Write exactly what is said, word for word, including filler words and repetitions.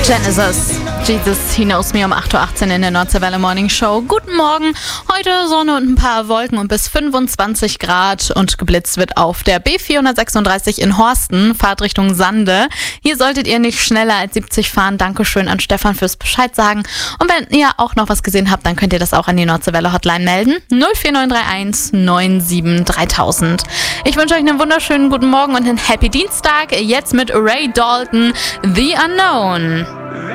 Genesis, Jesus, He Knows Me um acht Uhr achtzehn in der Nordseewelle Morning Show. Guten Morgen, heute Sonne und ein paar Wolken und bis fünfundzwanzig Grad und geblitzt wird auf der B vierhundertsechsunddreißig in Horsten, Fahrtrichtung Sande. Hier solltet ihr nicht schneller als siebzig fahren. Dankeschön an Stefan fürs Bescheid sagen. Und wenn ihr auch noch was gesehen habt, dann könnt ihr das auch an die Nordseewelle Hotline melden. null vier neun drei eins neun sieben dreitausend. Ich wünsche euch einen wunderschönen guten Morgen und einen Happy Dienstag. Jetzt mit Ray Dalton, The Unknown.